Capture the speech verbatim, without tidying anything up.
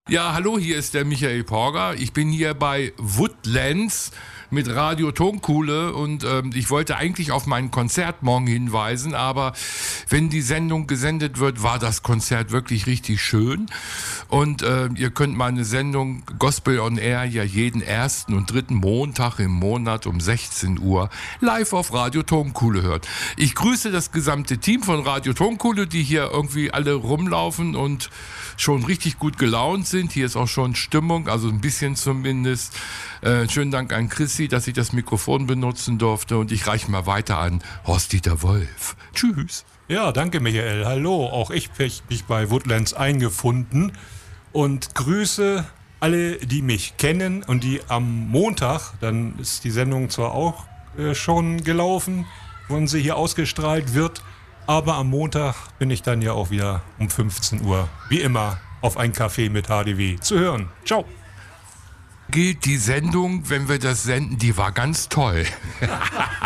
Ja, hallo, hier ist der Michael Porger. Ich bin hier bei Woodlands mit Radio Tonkuhle und ähm, ich wollte eigentlich auf mein Konzert morgen hinweisen, aber wenn die Sendung gesendet wird, war das Konzert wirklich richtig schön und äh, ihr könnt meine Sendung Gospel on Air ja jeden ersten und dritten Montag im Monat um sechzehn Uhr live auf Radio Tonkuhle hören. Ich grüße das gesamte Team von Radio Tonkuhle, die hier irgendwie alle rumlaufen und schon richtig gut gelaunt sind. Hier ist auch schon Stimmung, also ein bisschen zumindest. Äh, schönen Dank an Chrissy, dass ich das Mikrofon benutzen durfte und ich reiche mal weiter an Horst-Dieter Wolf. Tschüss. Ja, danke Michael. Hallo, auch ich habe mich bei Woodlands eingefunden und grüße alle, die mich kennen und die am Montag, dann ist die Sendung zwar auch äh, schon gelaufen, wenn sie hier ausgestrahlt wird, aber am Montag bin ich dann ja auch wieder um fünfzehn Uhr, wie immer, auf ein Café mit H D W zu hören. Ciao. Gilt die Sendung, wenn wir das senden, die war ganz toll.